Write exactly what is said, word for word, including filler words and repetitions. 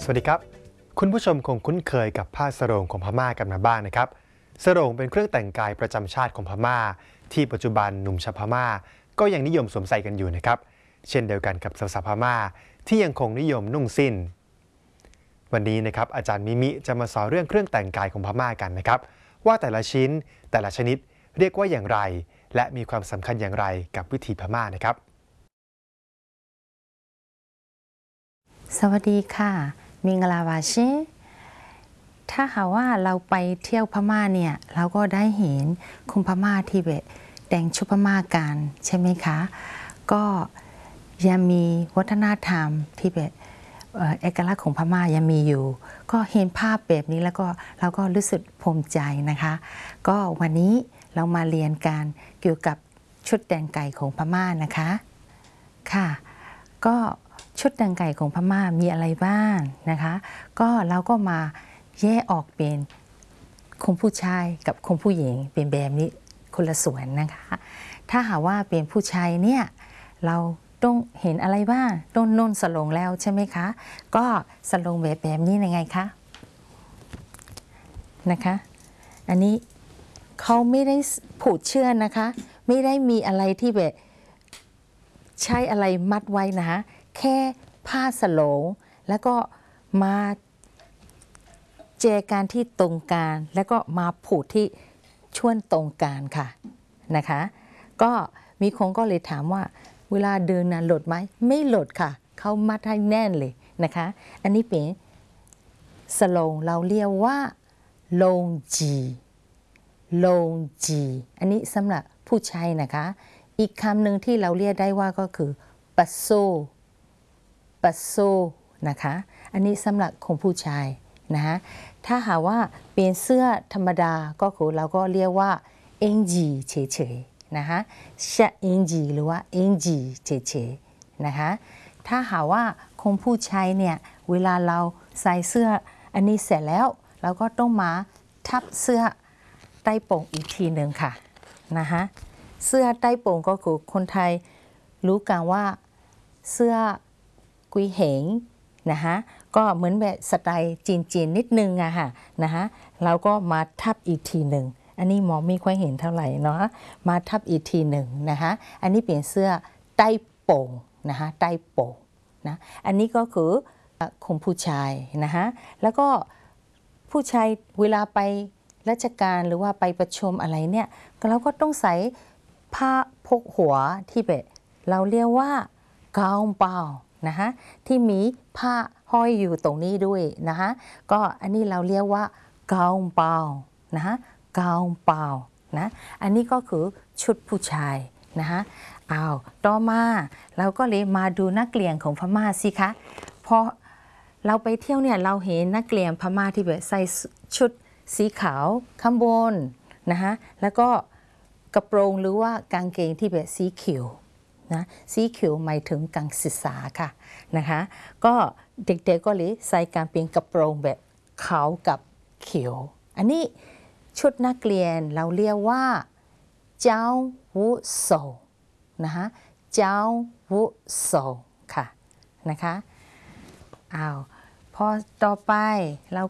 สวัสดีครับคุณผู้ชมคงคุ้นเคยกับผ้าสโรงของพม่ากันมาบ้างนะครับสโรงเป็นเครื่องแต่งกายประจำชาติของพม่าที่ปัจจุบันหนุ่มชาวพม่าก็ยังนิยมสวมใส่กันอยู่นะครับเช่นเดียวกันกับสาวๆพม่าที่ยังคงนิยมนุ่งสิ้นวันนี้นะครับอาจารย์มิมิจะมาสอนเรื่องเครื่องแต่งกายของพม่ากันนะครับว่าแต่ละชิ้นแต่ละชนิดเรียกว่าอย่างไรและมีความสำคัญอย่างไรกับวิถีพม่านะครับสวัสดีค่ะมิงลาวาชิถ้าหากว่าเราไปเที่ยวพม่าเนี่ยเราก็ได้เห็นคนพม่าที่แบบแต่งชุดพม่ากันใช่ไหมคะก็ยังมีวัฒนธรรมที่แบบเอกลักษณ์ของพม่ายังมีอยู่ก็เห็นภาพแบบนี้แล้วก็เราก็รู้สึกภูมิใจนะคะก็วันนี้เรามาเรียนกันเกี่ยวกับชุดแต่งกายของพม่านะคะค่ะก็ชุดแต่งกายของพม่ามีอะไรบ้างนะคะก็เราก็มาแยกออกเป็นคนผู้ชายกับคนผู้หญิงเป็นแบบนี้คนละส่วนนะคะถ้าหากว่าเป็นผู้ชายเนี่ยเราต้องเห็นอะไรบ้างต้นนุ่นสลงแล้วใช่ไหมคะก็สลงแบบแบบนี้ยังไงคะนะคะอันนี้เขาไม่ได้ผูกเชือกนะคะไม่ได้มีอะไรที่แบบใช้อะไรมัดไว้นะคะแค่ผ้าสโลงแล้วก็มาเจกันที่ตรงกลางแล้วก็มาผูกที่ช่วงตรงกลางค่ะนะคะก็มีคนก็เลยถามว่าเวลาเดินนะหลดไหมไม่หลดค่ะเขามัดให้แน่นเลยนะคะอันนี้เป็นสโลงเราเรียกว่าลงจีลงจีอันนี้สำหรับผู้ชายนะคะอีกคำหนึ่งที่เราเรียกได้ว่าก็คือปัสโซปัสโซนะคะอันนี้สำหรับคนผู้ชายนะคะถ้าหากว่าเป็นเสื้อธรรมดาก็คือเราก็เรียกว่าเอ็งจีเฉยๆนะคะชะเอ็งจีหรือว่าเอ็งจีเฉยๆนะคะถ้าหากว่าคนผู้ชายเนี่ยเวลาเราใส่เสื้ออันนี้เสร็จแล้วเราก็ต้องมาทับเสื้อใต้โป่งอีกทีหนึ่งค่ะนะคะเสื้อใต้โป่งก็คือคนไทยรู้กันว่าเสื้อกุยเหงนะคะก็เหมือนแบบสไตล์จีนๆนิดนึงอะค่ะนะคะเราก็มาทับอีกทีหนึ่งอันนี้มองไม่ค่อยเห็นเท่าไหร่เนาะมาทับอีกทีหนึ่งนะคะอันนี้เป็นเสื้อใต้โป่งนะคะใต้โป่งนะอันนี้ก็คือของผู้ชายนะคะแล้วก็ผู้ชายเวลาไปราชการหรือว่าไปประชุมอะไรเนี่ยเราก็ต้องใส่ผ้าพกหัวที่แบบเราเรียกว่ากาวเปานะคะที่มีผ้าห้อยอยู่ตรงนี้ด้วยนะคะก็อันนี้เราเรียกว่ากาวเปานะคะกาวเปานะอันนี้ก็คือชุดผู้ชายนะคะอ้าวต่อมาเราก็เลยมาดูนักเรียนของพม่าสิคะพอเราไปเที่ยวเนี่ยเราเห็นนักเรียนพม่าที่แบบใส่ชุดสีขาวข้างบนนะคะแล้วก็กระโปรงหรือว่ากางเกงที่แบบสีเขียวนะสีเขียวหมายถึงการศึกษาค่ะนะคะก็เด็กๆก็เลยใส่การเป็นกระโปรงแบบขาวกับเขียวอันนี้ชุดนักเรียนเราเรียกว่าเจ้าวุโสนะคะเจ้าวุโสค่ะนะคะอ้าวพอต่อไปเรา